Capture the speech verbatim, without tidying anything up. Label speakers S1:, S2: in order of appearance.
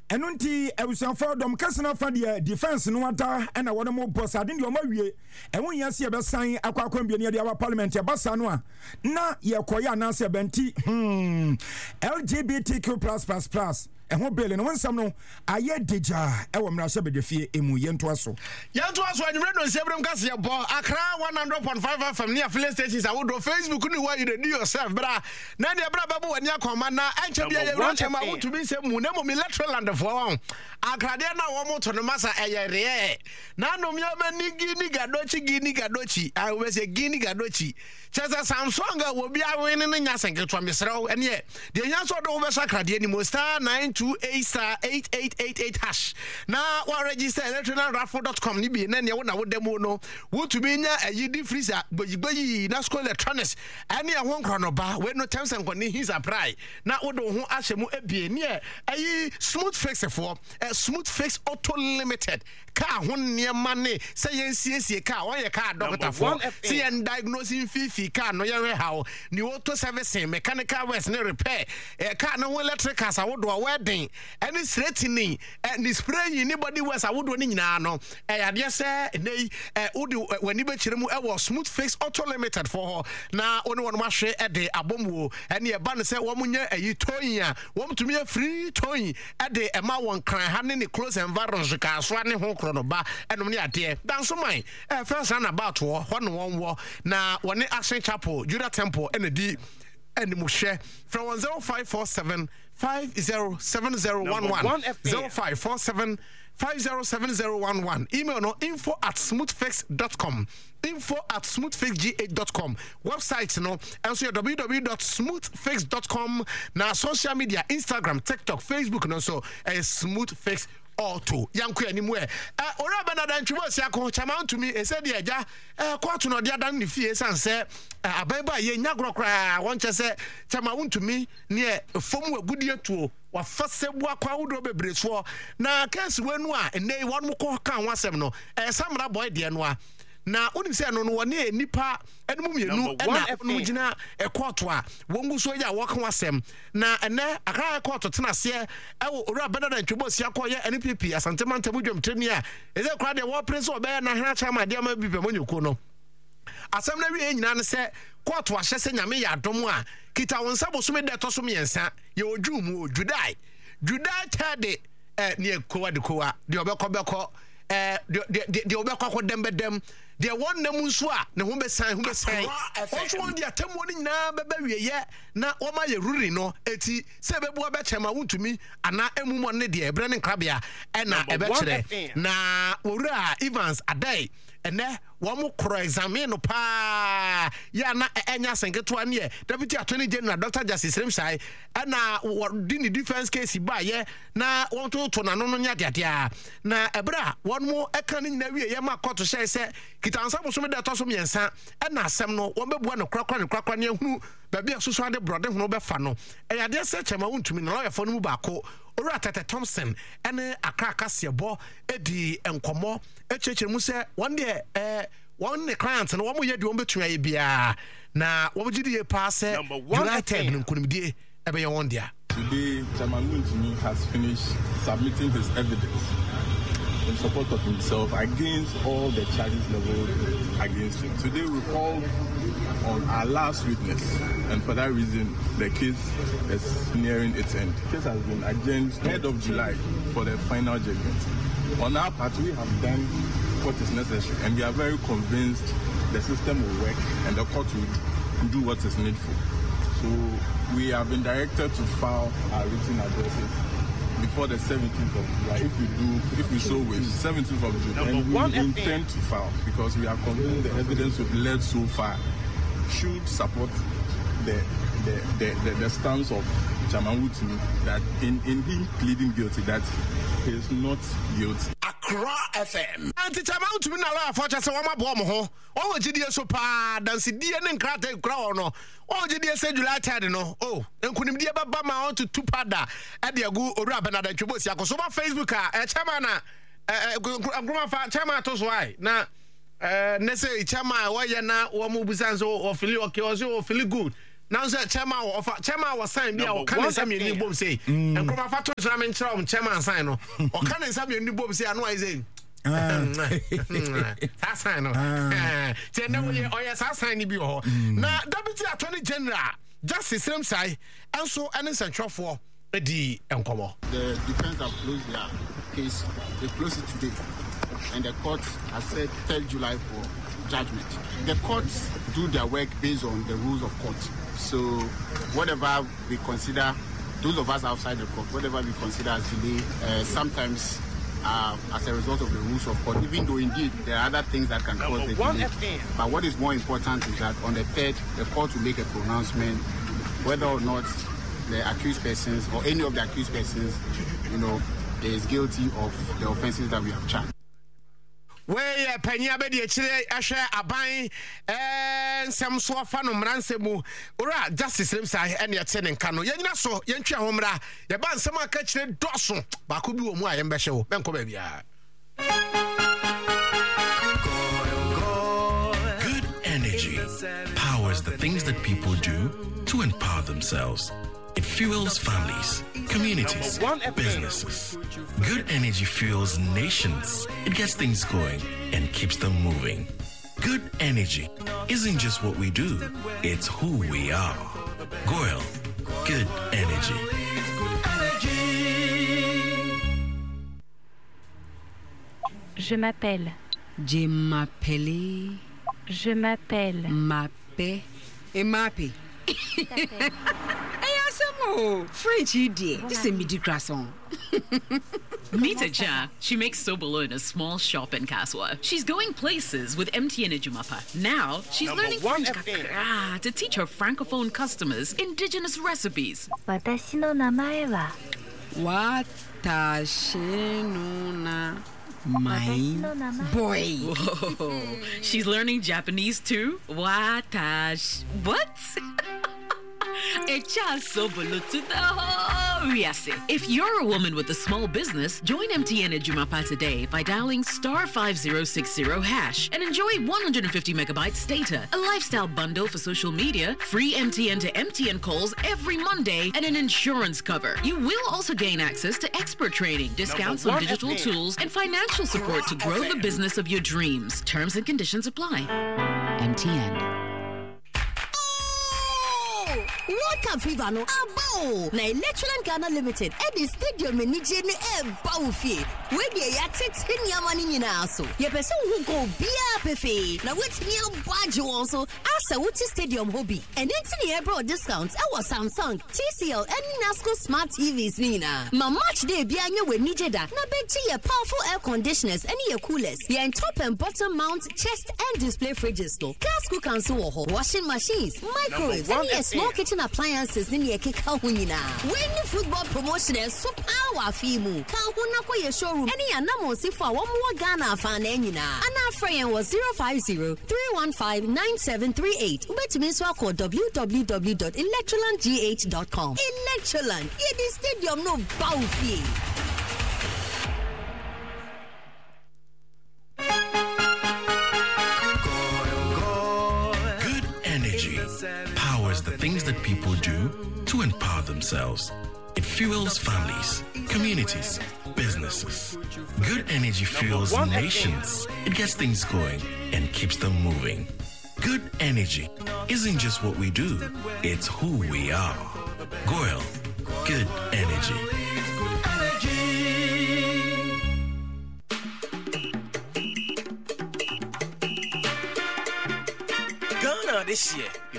S1: eno nti ebusanfo dom kasena fa de defense no ata na wona mo boss ade de o mawie enwo yase ye besan akwakwa mbie de aba parliament e basa no a na ye koya na se benti hmm L G B T Q plus plus plus ehwo bele no wonsam no aye deja e wo mra hye bedefie emu yento aso
S2: yento aso anwure no nsebrem kase ye bo Accra one hundred point five F M near filling stations awodo Facebook ni why you do yourself bra na de bra babu wani akoma na enche bia ye wura ma wotu bi nsem mu na mo electoral land for Accra de na wo moto no masa eyere na no me amani gini gadochi gini gadochi I we say gini gadochi chesa Samsung a wo bia we ne nya senketo mesrew ene de nya so do be sakra de ni mo star nine two eight star eight eight eight eight hash na wa register electoral raffle dot com ni bi na ne wo na wo demo no wo to be nya ayidi freezer gboyigboyi na school electronics ene e ho nkro no ba we no terms and conditions his apply na wo do ho ahyemu ebie ne ayi smooth fix for smooth fix auto limited car ho niema ne say yensiesie car won ye car doctor for see and diagnosing fifi car no ye how ni auto servicing mechanical works ne repair e car no electric cars awodo wedding any straightening and spray anybody was awodo ni nyina no e yade se nei e udi wani be kire mu e wo smooth fix auto limited for na oni won ma hwe e de abomuo ene e ba ne se wo munya ayi toyin a wo mtumi free toyin e de e ma won kran ha ne close environment ka so ne ho kro no ba enom ne ade dan so man e first run about wo ho no won wo na woni Action Chapel Judah Temple ene di ene mu hwe from one zero five four seven five zero seven zero one one zero five four seven five zero seven zero one one email no info at smoothfix dot com info at smoothfix g h dot com website no and so w w w dot smoothfix dot com na social media Instagram TikTok Facebook no so uh, smoothfix auto yanko animu e ora banada ntwebo sia ko chama ntumi e se de eja e court no de adan ne fie sanse abaiba ye nyagorokra won chese chama ntumi ne fomu agudie tuo wa fasebu akwa wodo bebre so na case wenu a ene won mo ko kan wasem no e samra boy de no a na onim se no no woni nipa enum mienu na no gina e court a wongu so ya wo kan wasem na ene aka court tena se e wo ora benada ntwebo sia ko ye N P P asantema ntamu dwomtreni a e ze kra de wo prince obe na hena chama de ma bibe monyoko no asem na wi nyina ne se court wa hye se nyame ya dom a kita won sabo so me de to so me yensa ye odwum o judai judai tade eh ne kowa de kowa de obekọ beko eh de de de obekọ ko dem bedem de won na mu nso a ne ho besan ho besan onso won de atamo ni nyina beba wieye na wo ma ye ruri no eti se bebu abechema wuntumi ana emumo ne de ebre ne nkrabia e na ebekire na owura Evans Adai ene wo mo kro examine no pa ya na enya senketo ane Deputy Attorney General Doctor Justice Remsai na di ni defense case ba ye na won to to na no no nya deadea na ebra won mo eka ni nyina wie ye ma court shey se kitansa bo so me de to so miensa na asem no won bebua no krakra ne krakra ne hu ba bia so so ade brode hu no be fa no e ya de se chema wuntumi na lawyer for no mu ba ko Ora Tete Thompson ene akaka sebo edi enkomo echechire mu se one day eh one the client no wo mo ye de wo betua ye bia na wo gidi ye pass United nkunimdie ebe ye one dia.
S3: Today Chairman Wuntumi has finished submitting his evidence in support of himself against all the charges leveled against him. Today we called on our last witness, and for that reason the case is nearing its end. The case has been adjourned third of July for the final judgment. On our part, we have done what is necessary, and we are very convinced the system will work and the court will do what is needful. So we have been directed to file our written addresses before the seventeenth of July, if we do, if we so wish, seventeenth of July, and we intend to file because we are convinced the evidence we've led so far should support the the the, the, the stance of Chairman Wuntumi that in, in him pleading guilty that he is not guilty.
S2: Accra F M. Anti Chairman Wuntumi na la for chase wama bo mo ho. O gidie so pa dansi die ne nkrata kura no. O gidie se July third no. Oh, enkunimdie baba ma on to tupada e de agu Owura Benada Ntwebo si akoso ba Facebook a e Chairman na eh agroma fa Chairman to so ai na eh ne say Chairman wo ye na wo mo busan so o feel okay o so o feel good Now say chairman of chairman was sign be o kan say me ni bom say and come fa to so me nchira o chairman sign no o kan say me ni bom say anu I say ah sign no say na we o yes sign ni bi ho na deputy attorney general Justice Remsai enso ene sentwofo edi enkomo.
S4: The defense have closed their case. They closed it today, and the court has said third July for judgment. The courts do their work based on the rules of court. So whatever we consider, those of us outside the court, whatever we consider as delay, uh, sometimes uh, as a result of the rules of court, even though indeed there are other things that can cause the delay. But what is more important is that on the third, the court will make a pronouncement whether or not the accused persons or any of the accused persons, you know, is guilty of the offenses that we have charged.
S2: Where Penya Bedi Chile Asha Abai and some so fan of Ransemu or Justice Remsai and your ten Kano. Yana so Yancha Homra, the band some catch the Dawson, Bakubu Moy and Basho, Banco Babia.
S5: Good energy powers the things that people do to empower themselves. It fuels families, communities, businesses. Good energy fuels nations. It gets things going and keeps them moving. Good energy isn't just what we do, it's who we are. Goyle, good energy.
S6: Je m'appelle.
S7: Je m'appelle.
S6: Je m'appelle.
S7: Mappe. Et mappe. Oh, French, you dear. This is midi croissant.
S8: Meet Aja. She makes sobolo in a small shop in Kaswa. She's going places with M T N Ejumapa. Now, she's
S2: Number
S8: learning
S2: one
S8: French kakra to teach her francophone customers indigenous recipes.
S6: 私の名前は
S7: Watashi no na my boy.
S8: Whoa. She's learning Japanese too? Watash. What? If you're a woman with a small business, join M T N Ejumapa today by dialing star five zero six zero hash and enjoy one hundred fifty megabytes data, a lifestyle bundle for social media, free M T N to M T N calls every Monday, and an insurance cover. You will also gain access to expert training, discounts on digital tools, and financial support to grow the business of your dreams. Terms and conditions apply. M T N.
S9: Water fever no abo na Electroland Ghana Limited at the stadium ni je ni e ba ofie we dey ya tete niama ni nyina so ye pese wo go bia pefe na wetimi abage won so asa wuti stadium hobby and enti ne ebro discounts e was Samsung, T C L and Nasco smart T Vs ni na ma match day bia anya we nije da na beji ye powerful air conditioners and ye coolers ye top and bottom mount chest and display fridges to gas cookers wo ho washing machines microwaves and ye small kitchen appliances ni ye keka ho nyina when football promotion is so power fimu kan ho na ko ye showroom any anamo sifo a wo mo Ghana fa na nyina ana friend was zero five zero three one five nine seven three eight ubetimi so call w w w dot electroland g h dot com. Electroland ye the stadium no bawfie.
S5: Good energy powers the things that people do to empower themselves. It fuels families, communities, businesses. Good energy fuels nations. It gets things going and keeps them moving. Good energy isn't just what we do, it's who we are. Goyle, good energy.
S10: Ghana this year.